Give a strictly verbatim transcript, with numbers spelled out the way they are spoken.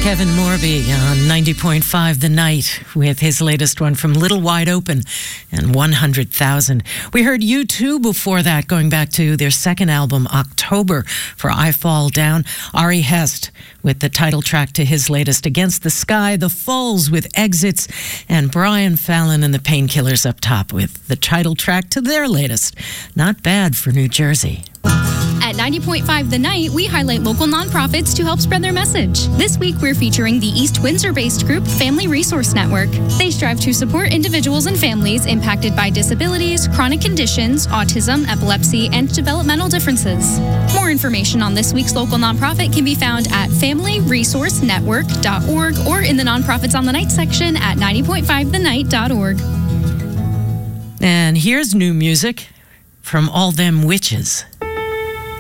Kevin Morby on ninety point five The Night with his latest one from Little Wide Open and one hundred thousand. We heard U two before that, going back to their second album, October, for I Fall Down. Ari Hest with the title track to his latest, Against the Sky. The Falls with Exits, and Brian Fallon and the Painkillers up top with the title track to their latest, Not Bad for New Jersey. At ninety point five The Night, we highlight local nonprofits to help spread their message. This week, we're featuring the East Windsor-based group Family Resource Network. They strive to support individuals and families impacted by disabilities, chronic conditions, autism, epilepsy, and developmental differences. More information on this week's local nonprofit can be found at family resource network dot org or in the Nonprofits on the Night section at ninety point five the night dot org. And here's new music from All Them Witches.